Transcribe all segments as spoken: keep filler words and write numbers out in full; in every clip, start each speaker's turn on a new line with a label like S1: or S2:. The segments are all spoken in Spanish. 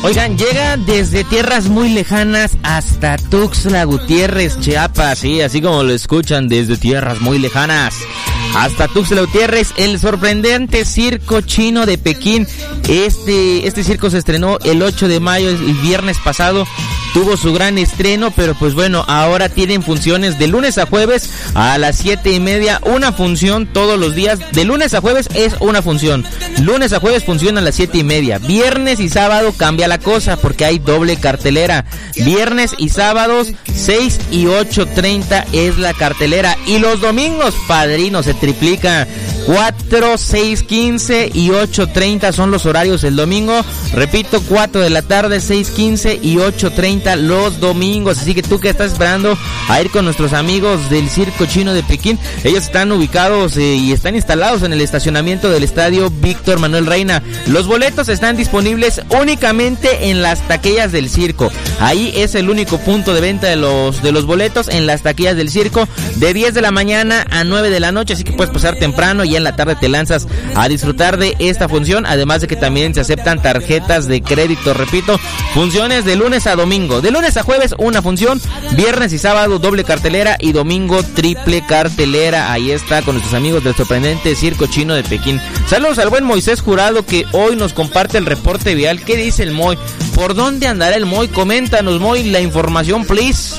S1: Oigan, llega desde tierras muy lejanas hasta Tuxtla Gutiérrez, Chiapas, sí, así como lo escuchan, desde tierras muy lejanas hasta Tuxtla Gutiérrez, el sorprendente circo chino de Pekín. Este, este circo se estrenó el ocho de mayo, el viernes pasado. Tuvo su gran estreno, pero pues bueno, ahora tienen funciones de lunes a jueves a las siete y media, una función todos los días. De lunes a jueves es una función, lunes a jueves funciona a las siete y media. Viernes y sábado cambia la cosa porque hay doble cartelera. Viernes y sábados seis y ocho treinta es la cartelera, y los domingos, padrino, se triplica. cuatro, seis, quince y ocho treinta son los horarios el domingo. Repito, cuatro de la tarde, seis, quince y ocho treinta los domingos. Así que tú que estás esperando a ir con nuestros amigos del Circo Chino de Pekín, ellos están ubicados eh, y están instalados en el estacionamiento del estadio Víctor Manuel Reina. Los boletos están disponibles únicamente en las taquillas del circo. Ahí es el único punto de venta de los, de los boletos, en las taquillas del circo, de diez de la mañana a nueve de la noche. Así que puedes pasar temprano y en la tarde te lanzas a disfrutar de esta función, además de que también se aceptan tarjetas de crédito. Repito, funciones de lunes a domingo, de lunes a jueves una función, viernes y sábado doble cartelera y domingo triple cartelera. Ahí está, con nuestros amigos del sorprendente Circo Chino de Pekín. Saludos al buen Moisés Jurado, que hoy nos comparte el reporte vial. ¿Qué dice el Moy? ¿Por dónde andará el Moy? Coméntanos, Moy, la información, please.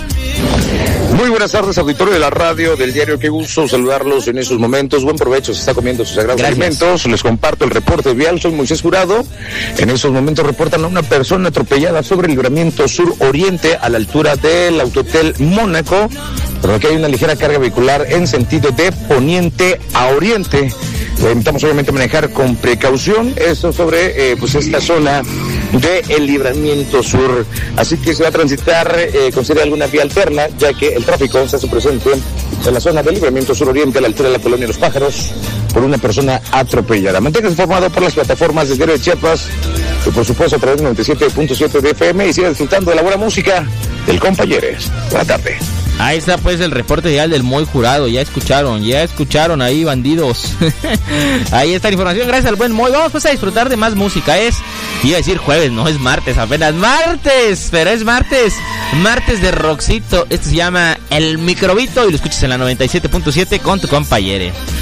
S2: Muy buenas tardes, auditorio de la radio del diario. Qué gusto saludarlos en esos momentos. Buen provecho, se está comiendo sus sagrados Gracias. alimentos. Les comparto el reporte vial. Soy Moisés Jurado. En esos momentos reportan a una persona atropellada sobre el libramiento sur oriente a la altura del Autotel Mónaco, por lo que hay una ligera carga vehicular en sentido de poniente a oriente. Le invitamos obviamente a manejar con precaución. Esto sobre eh, pues esta zona del libramiento sur. Así que se va a transitar, eh, considera alguna vía alterna, ya que el tráfico está presente en la zona del libramiento sur oriente a la altura de la colonia Los Pájaros por una persona atropellada. Manténgase informado por las plataformas del diario de Chiapas y por supuesto a través de noventa y siete punto siete de F M, y siga disfrutando de la buena música del Compañeros. Buenas tardes.
S1: Ahí está pues el reporte vial del Moy Jurado. Ya escucharon, ya escucharon ahí, bandidos. Ahí está la información, gracias al buen Moy. Vamos pues a disfrutar de más música. Es, iba a decir jueves, no, es martes, apenas martes, pero es martes, martes de rockcito. Este se llama El Microbito y lo escuchas en la noventa y siete punto siete con tu compañero.